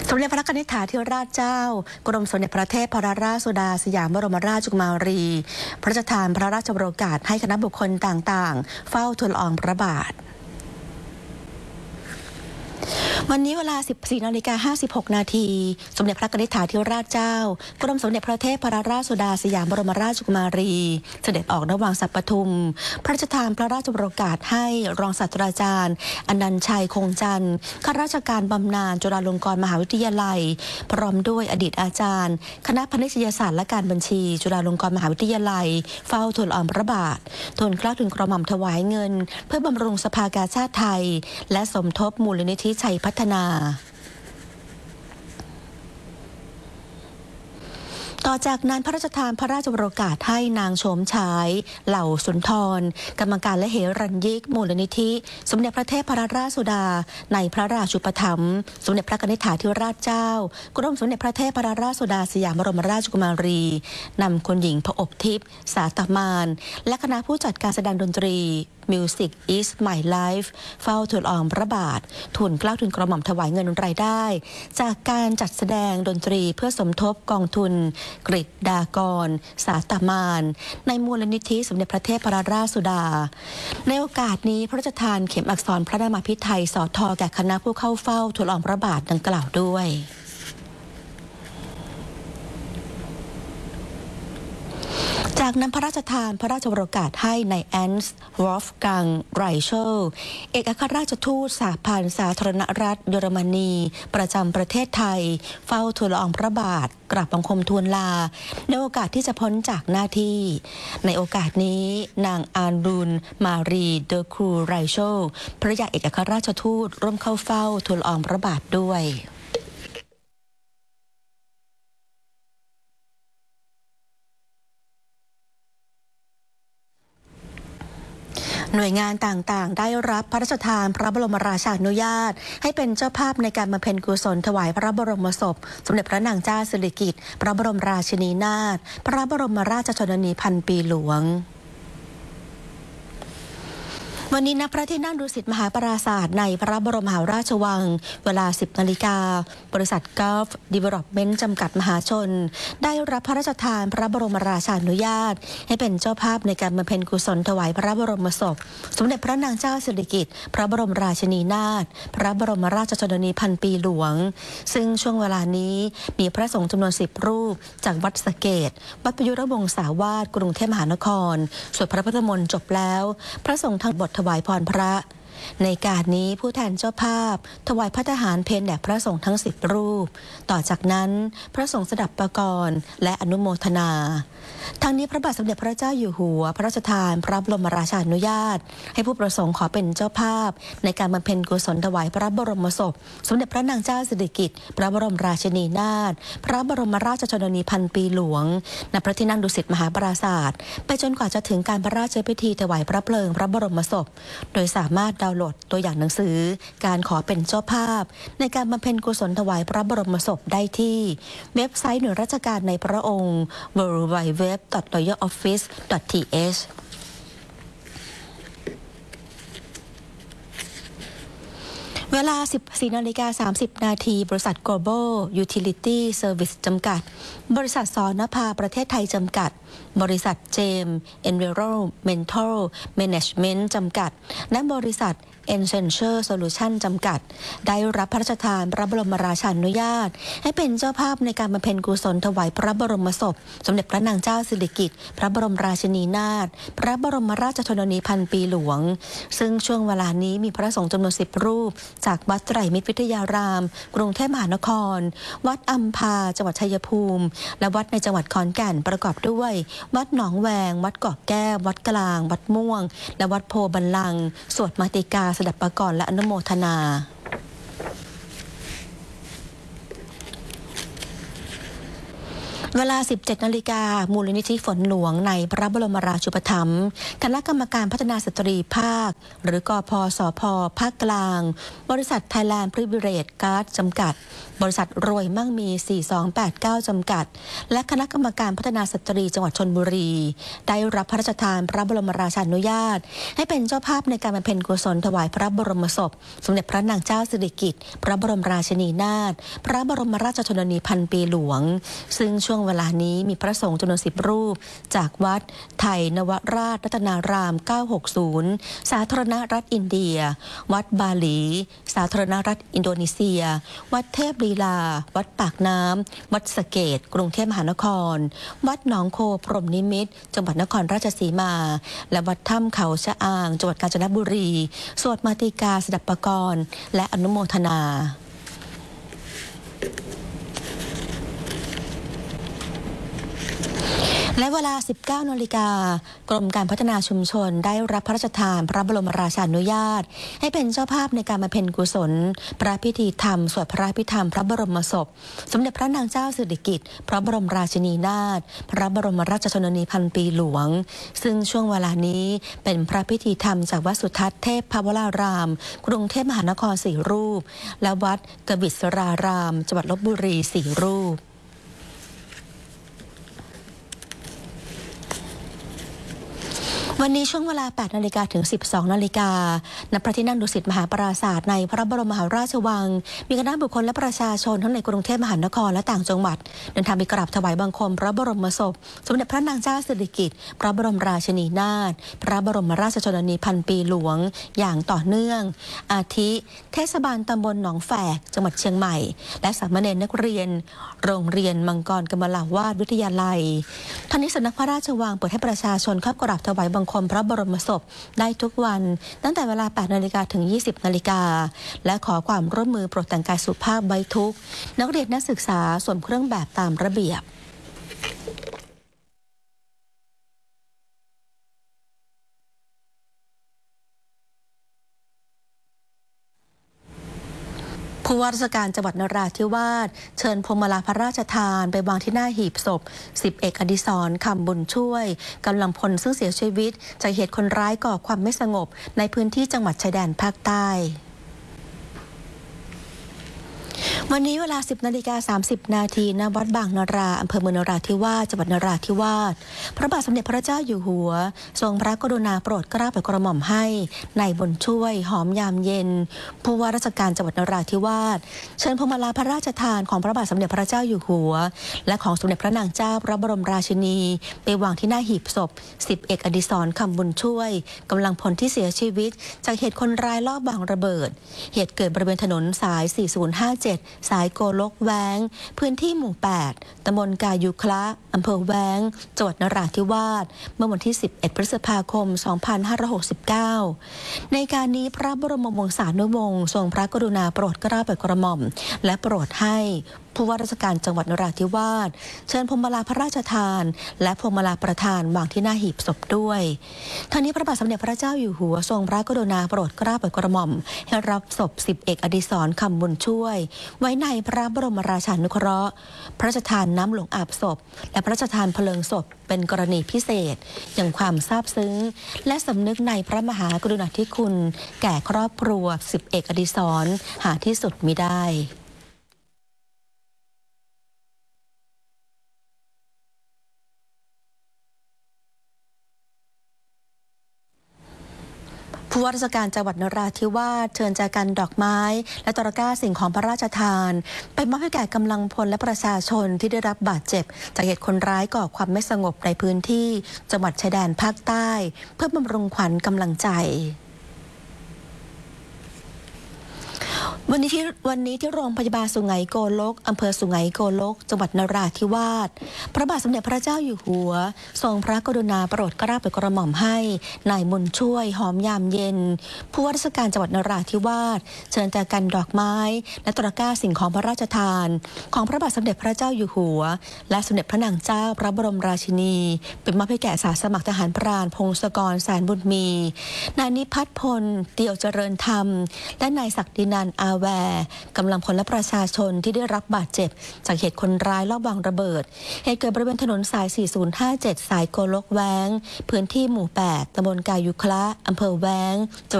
สมเด็จพระนิธิถาธิราชเจ้ากรมสมเด็จพระเทพรัตนราชสุดาสยามบรมราชกุมารีพระราชทานพระราชโองการให้คณะบุคคลต่างๆเฝ้าทูลละอองพระบาทวันนี้เวลา 14:56 นาทีสมเด็จพระนิธิถาธิราชเจ้ากรมสมเด็จพระเทพรัตนราชสุดาสยามบรมราชกุมารีเสด็จออกณวังสัปทุมพระราชทานพระราชโองการให้รองศาสตราจารย์อนันต์ชัยคงจันทร์ข้าราชการบำนาญจุฬาลงกรณ์มหาวิทยาลัยพร้อมด้วยอดีตอาจารย์คณะพาณิชยศาสตร์และการบัญชีจุฬาลงกรณ์มหาวิทยาลัยเฝ้าทูลละอองพระบาททูลเกล้าทูลกระหม่อมถวายเงินเพื่อบำรุงสภากาชาดไทยและสมทบมูลนิธิชัยพัฒนาต่อจากนั้นพระราชทานพระราชโองการให้นางโฉมฉายเหล่าสุนทรกรรมการและเหรัญยิกมูลนิธิสมเด็จพระเทพรัตนราชสุดาในพระราชูปถัมภ์สมเด็จพระนิธิถาธิราชเจ้ากรมสมเด็จพระเทพรัตนราชสุดาสยามบรมราชกุมารีนำคุณหญิงพอบทิพย์สาตมานและคณะผู้จัดการแสดงดนตรีMusic is my life เฝ้าทูลละอองพระบาททูลเกล้าทูลกระหม่อมถวายเงินรายได้จากการจัดแสดงดนตรีเพื่อสมทบกองทุนกฤษฎากรสาตมานในมูลนิธิสมเด็จพระเทพรัตนราชสุดาในโอกาสนี้พระราชทานเข็มอักษรพระนามพิไทยสท.แก่คณะผู้เข้าเฝ้าทูลละอองพระบาทดังกล่าวด้วยจากนั้นพระราชทานพระราชโองการให้ในแอนส์วอล์ฟกังไรเชลเอกอัครราชทูตสหพันธ์สาธารณรัฐเยอรมนีประจำประเทศไทยเฝ้าทูลละอองพระบาทกราบบังคมทูลลาในโอกาสที่จะพ้นจากหน้าที่ในโอกาสนี้นางอารุนมารีเดอครูไรเชลภริยาเอกอัครราชทูตร่วมเข้าเฝ้าทูลละอองพระบาทด้วยหน่วยงานต่างๆได้รับพระราชทานพระบรมราชานุญาตให้เป็นเจ้าภาพในการบำเพ็ญกุศลถวายพระบรมศพสมเด็จพระนางเจ้าสิริกิติ์พระบรมราชินีนาถพระบรมราชชนนีพันปีหลวงวันนี้ณพระที่นั่งดุสิตมหาปราสาทในพระบรมมหาราชวังเวลา 10 นาฬิกาบริษัทกอล์ฟดีเวลลอปเมนต์จำกัดมหาชนได้รับพระราชทานพระบรมราชานุญาตให้เป็นเจ้าภาพในการบำเพ็ญกุศลถวายพระบรมศพสมเด็จพระนางเจ้าสิริกิติ์พระบรมราชินีนาถพระบรมราชชนนีพันปีหลวงซึ่งช่วงเวลานี้มีพระสงฆ์จำนวน10 รูปจากวัดสะเกษวัดประยุรวงศาวาสกรุงเทพมหานครสวดพระพุทธมนต์จบแล้วพระสงฆ์ทั้งบทถวายพรพระในการนี้ผู้แทนเจ้าภาพถวายพระทหารเพลแด่พระสงฆ์ทั้ง10 รูปต่อจากนั้นพระสงฆ์สดับประกรณ์และอนุโมทนาทั้งนี้พระบาทสมเด็จพระเจ้าอยู่หัวพระราชทานพระบรมราชานุญาตให้ผู้ประสงค์ขอเป็นเจ้าภาพในการบำเพ็ญกุศลถวายพระบรมศพสมเด็จพระนางเจ้าสิริกิติ์พระบรมราชินีนาถพระบรมราชชนนีพันปีหลวงณพระที่นั่งดุสิตมหาปราสาทไปจนกว่าจะถึงการพระราชพิธีถวายพระเพลิงพระบรมศพโดยสามารถดาวน์โหลดตัวอย่างหนังสือการขอเป็นเจ้าภาพในการบำเพ็ญกุศลถวายพระบรมศพได้ที่เว็บไซต์หน่วยราชการในพระองค์ www.royaloffice.thเวลา 14:30 นาทีบริษัท Global Utility Service จำกัดบริษัทสนภาประเทศไทยจำกัดบริษัทเจมส์ Environmental Management จำกัดและบริษัทAccenture Solution จำกัดได้รับพระราชทานพระบรมราชานุญาตให้เป็นเจ้าภาพในการบำเพ็ญกุศลถวายพระบรมศพสมเด็จพระนางเจ้าสิริกิติ์พระบรมราชินีนาถพระบรมราชชนนีพันปีหลวงซึ่งช่วงเวลานี้มีพระสงฆ์จำนวน10 รูปจากวัดไตรมิตรวิทยารามกรุงเทพมหานครวัดอัมพาจังหวัดชัยภูมิและวัดในจังหวัดขอนแก่นประกอบด้วยวัดหนองแวงวัดเกาะแก้ววัดกลางวัดม่วงและวัดโพบัลลังก์สวดมาติกาสดับประกรณ์และอนุโมทนาเวลา 17 นาฬิกามูลนิธิฝนหลวงในพระบรมราชูปถัมภ์คณะกรรมการพัฒนาสตรีภาคหรือกพสพภาคกลางบริษัทไทยแลนด์พรีเวเรจการ์ดจำกัดบริษัทรวยมั่งมี 4289 จำกัดและคณะกรรมการพัฒนาสตรีจังหวัดชลบุรีได้รับพระราชทานพระบรมราชานุญาตให้เป็นเจ้าภาพในการบำเพ็ญกุศลถวายพระบรมศพสมเด็จพระนางเจ้าสิริกิติ์พระบรมราชินีนาถพระบรมราชชนนีพันปีหลวงซึ่งช่วงเวลานี้มีพระสงฆ์จำนวน10 รูปจากวัดไทยนวราชรัตนาราม 960 สาธารณรัฐอินเดียวัดบาหลีสาธารณรัฐอินโดนีเซียวัดเทพลีลาวัดปากน้ำวัดสะเกษกรุงเทพมหานครวัดหนองโคพรหมนิมิตรจังหวัดนครราชสีมาและวัดถ้ำเขาชะอางจังหวัดกาญจนบุรีสวดมาติกาสดับปกรณ์และอนุโมทนาและเวลา 19 นาฬิกากรมการพัฒนาชุมชนได้รับพระราชทานพระบรมราชานุญาตให้เป็นเจ้าภาพในการบำเพ็ญกุศลพระพิธีธรรมสวดพระพิธรรมพระบรมศพสมเด็จพระนางเจ้าสิริกิติ์พระบรมราชินีนาถพระบรมราชชนนีพันปีหลวงซึ่งช่วงเวลานี้เป็นพระพิธีธรรมจากวัดสุทัศน์เทพพวรารามกรุงเทพมหานคร4 รูปและวัดกบิษรารามจังหวัดลพบุรี4 รูปวันนี้ช่วงเวลา 8 นาฬิกาถึง 12 นาฬิกาณ พระที่นั่งดุสิตมหาปราสาทในพระบรมมหาราชวังมีคณะบุคคลและประชาชนทั้งในกรุงเทพมหานครและต่างจังหวัดเดินทางไปกราบถวายบังคมพระบรมศพสมเด็จพระนางเจ้าสิริกิติ์พระบรมราชินีนาถพระบรมราชชนนีพันปีหลวงอย่างต่อเนื่องอาทิเทศบาลตำบลหนองแฝกจังหวัดเชียงใหม่และสามเณรนักเรียนโรงเรียนมังกรกมลาวาสวิทยาลัยทั้งนี้สำนักพระราชวังเปิดให้ประชาชนเข้ากราบถวายบังคมพระบรมศพได้ทุกวันตั้งแต่เวลา 8 นาฬิกาถึง 20 นาฬิกาและขอความร่วมมือโปรดแต่งกายสุภาพไว้ทุกนักเรียนนักศึกษาสวมเครื่องแบบตามระเบียบผู้ว่าราชการจังหวัดนราธิวาสเชิญพวงมาลัยพระราชทานไปวางที่หน้าหีบศพ10 เอกอดิศรคำบุญช่วยกำลังพลซึ่งเสียชีวิตจากเหตุคนร้ายก่อความไม่สงบในพื้นที่จังหวัดชายแดนภาคใต้วันนี้เวลา 10 นาฬิกา 30 นาทีณ วัดบางนราอำเภอเมืองนราธิวาสจังหวัดนราธิวาสพระบาทสมเด็จพระเจ้าอยู่หัวทรงพระกรุณาโปรดเกล้าโปรดกระหม่อมให้นายบุญช่วยหอมยามเย็นผู้ว่าราชการจังหวัดนราธิวาสเชิญพวงมาลัยพระราชทานของพระบาทสมเด็จพระเจ้าอยู่หัวและของสมเด็จพระนางเจ้าพระบรมราชินีไปวางที่หน้าหีบศพ10 เอกอดิศรคำบุญช่วยกำลังพลที่เสียชีวิตจากเหตุคนร้ายลอบวางระเบิดเหตุเกิดบริเวณถนนสาย 4057 สายโกลกแว้งพื้นที่หมู่ 8 ตำบลกายุคละอำเภอแว้งจังหวัดนราธิวาสเมื่อวันที่ 11 พฤษภาคม 2569 ในการนี้พระบรมวงศานุวงศ์ทรงพระกรุณาโปรดเกล้าโปรดกระหม่อมและโปรดให้ผู้ว่าราชการจังหวัดนราธิวาสเชิญพวงมาลัยพระราชทานและพวงมาลัยประธานวางที่หน้าหีบศพด้วยทั้งนี้พระบาทสมเด็จพระเจ้าอยู่หัวทรงพระกรุณาโปรดเกล้าโปรดกระหม่อมให้รับศพ10 เอกอดิศรคำบุญช่วยไว้ในพระบรมราชานุเคราะห์พระราชทานน้ำหลวงอาบศพและพระราชทานเพลิงศพเป็นกรณีพิเศษอย่างความซาบซึ้งและสำนึกในพระมหากรุณาธิคุณแก่ครอบครัว10 เอกอดิศรหาที่สุดมิได้ผู้ว่าราชการจังหวัดนราธิวาสเชิญแจกันดอกไม้และตะกร้าสิ่งของพระราชทานไปมอบให้แก่กำลังพลและประชาชนที่ได้รับบาดเจ็บจากเหตุคนร้ายก่อความไม่สงบในพื้นที่จังหวัดชายแดนภาคใต้เพื่อบำรุงขวัญกำลังใจวันนี้ที่โรงพยาบาลสุไหงโกลกอำเภอสุไหงโกลกจังหวัดนราธิวาสพระบาทสมเด็จพระเจ้าอยู่หัวทรงพระกรุณาโปรดเกล้าโปรดกระหม่อมให้นายบุญช่วยหอมยามเย็นผู้ว่าราชการจังหวัดนราธิวาสเชิญแจกันดอกไม้และตะกร้าสิ่งของพระราชทานของพระบาทสมเด็จพระเจ้าอยู่หัวและสมเด็จพระนางเจ้าพระบรมราชินีเป็นมอบให้แก่อาสาสมัครทหารพรานพงศกรแสนบุญมีนายนิพัฒน์พลเตี่ยวเจริญธรรมและนายศักดินันท์อาแวร์กำลังพลและประชาชนที่ได้รับบาดเจ็บจากเหตุคนร้ายลอบวางระเบิดเหตุเกิดบริเวณถนนสาย 4057 สายโกลกแว้งพื้นที่หมู่ 8 ตำบลกายุคละอำเภอแว้ง